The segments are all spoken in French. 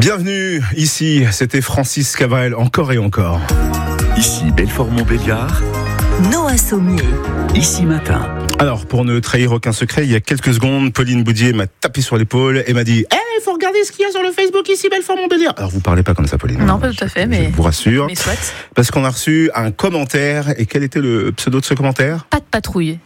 Bienvenue, ici, c'était Francis Cabrel, encore et encore. Ici Belfort-Montbéliard, Noah Sommier. Ici Matin. Alors, pour ne trahir aucun secret, il y a quelques secondes, Pauline Boudier m'a tapé sur l'épaule et m'a dit « faut regarder ce qu'il y a sur le Facebook ici, Belfort-Montbéliard ». Alors, vous parlez pas comme ça, Pauline. Non, pas tout à fait, mais... Je vous rassure. Mais soit. Parce qu'on a reçu un commentaire, et quel était le pseudo de ce commentaire ? Pas de patrouille.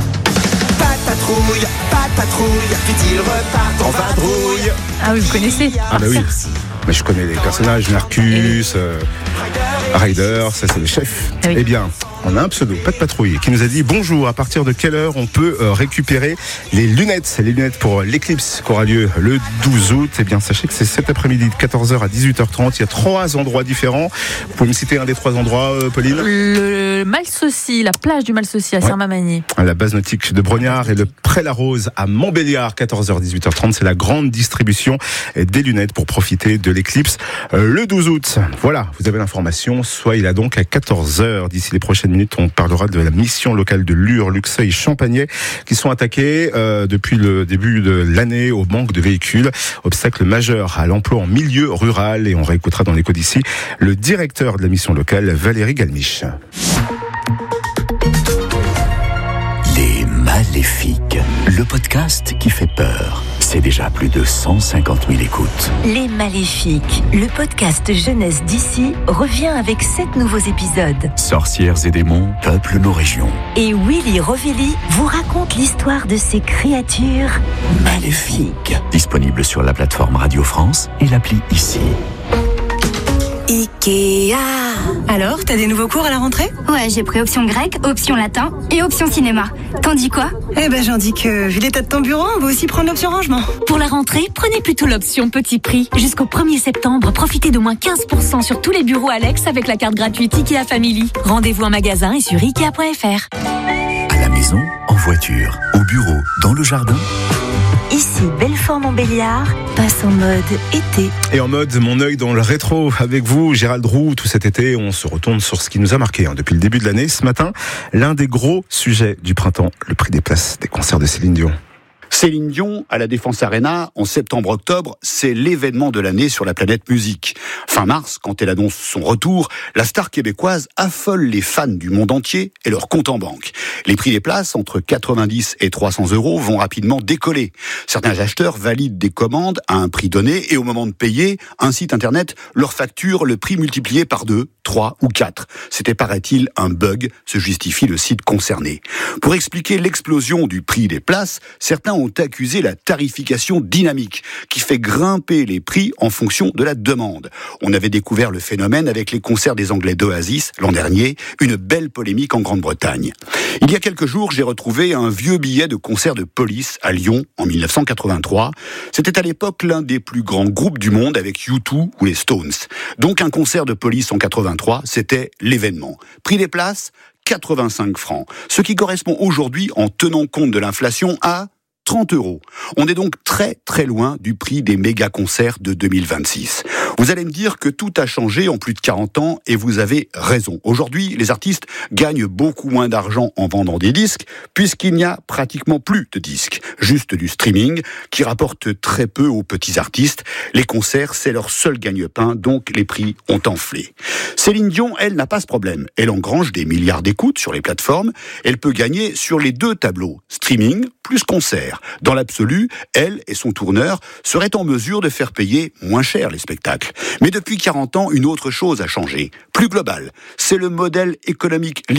Pas de patrouille, vite ils repartent en vadrouille. Ah oui, vous connaissez. Ah bah oui, mais je connais les personnages, Mercus, Ryder, ça c'est les chefs. Ah oui. Eh bien, on a un pseudo, pas de patrouille, qui nous a dit bonjour, à partir de quelle heure on peut récupérer les lunettes pour l'éclipse qui aura lieu le 12 août. Eh bien, sachez que c'est cet après-midi de 14h à 18h30. Il y a 3 endroits différents. Vous pouvez me citer un des 3 endroits, Pauline ? Le Malsaucy, la plage du Malsaucy à Saint-Mamagny. La base nautique de Brognard et le Pré-la-Rose à Montbéliard, 14h, 18h30. C'est la grande distribution des lunettes pour profiter de l'éclipse le 12 août. Voilà, vous avez l'information. Soyez là donc à 14h. D'ici les prochaines minutes, on parlera de la mission locale de Lure, Luxeuil, Champagney qui sont attaqués depuis le début de l'année au manque de véhicules. Obstacle majeur à l'emploi en milieu rural. Et on réécoutera dans l'écho d'ici le directeur de la mission locale, Valérie Galmiche. Les Maléfiques, le podcast qui fait peur. C'est déjà plus de 150 000 écoutes. Les Maléfiques, le podcast jeunesse d'ici, revient avec 7 nouveaux épisodes. Sorcières et démons peuplent nos régions. Et Willy Rovelli vous raconte l'histoire de ces créatures maléfiques. Disponible sur la plateforme Radio France et l'appli Ici. Ikea. Alors, t'as des nouveaux cours à la rentrée ? Ouais, j'ai pris option grec, option latin et option cinéma. T'en dis quoi ? Eh ben, j'en dis que, vu l'état de ton bureau, on va aussi prendre l'option rangement. Pour la rentrée, prenez plutôt l'option petit prix. Jusqu'au 1er septembre, profitez d'au moins 15% sur tous les bureaux Alex avec la carte gratuite Ikea Family. Rendez-vous en magasin et sur Ikea.fr. À la maison, en voiture, au bureau, dans le jardin. Ici Belfort-Montbéliard passe en mode été. Et en mode mon œil dans le rétro avec vous, Gérald Roux, tout cet été, on se retourne sur ce qui nous a marqué depuis le début de l'année. Ce matin, l'un des gros sujets du printemps, le prix des places des concerts de Céline Dion. Céline Dion à la Défense Arena en septembre-octobre, c'est l'événement de l'année sur la planète musique. Fin mars, quand elle annonce son retour, la star québécoise affole les fans du monde entier et leur compte en banque. Les prix des places, entre 90 et 300 €, vont rapidement décoller. Certains acheteurs valident des commandes à un prix donné et au moment de payer, un site internet leur facture le prix multiplié par 2, 3 ou 4. C'était, paraît-il, un bug, se justifie le site concerné. Pour expliquer l'explosion du prix des places, certains ont accusé la tarification dynamique, qui fait grimper les prix en fonction de la demande. On avait découvert le phénomène avec les concerts des Anglais d'Oasis l'an dernier, une belle polémique en Grande-Bretagne. Il y a quelques jours, j'ai retrouvé un vieux billet de concert de Police à Lyon en 1983. C'était à l'époque l'un des plus grands groupes du monde avec U2 ou les Stones. Donc un concert de Police en 83, c'était l'événement. Prix des places, 85 francs. Ce qui correspond aujourd'hui, en tenant compte de l'inflation, à 30 €. On est donc très très loin du prix des méga-concerts de 2026. Vous allez me dire que tout a changé en plus de 40 ans et vous avez raison. Aujourd'hui, les artistes gagnent beaucoup moins d'argent en vendant des disques puisqu'il n'y a pratiquement plus de disques, juste du streaming qui rapporte très peu aux petits artistes. Les concerts, c'est leur seul gagne-pain, donc les prix ont enflé. Céline Dion, elle, n'a pas ce problème. Elle engrange des milliards d'écoutes sur les plateformes. Elle peut gagner sur les 2 tableaux, streaming plus concert. Dans l'absolu, elle et son tourneur seraient en mesure de faire payer moins cher les spectacles. Mais depuis 40 ans, une autre chose a changé, plus globale. C'est le modèle économique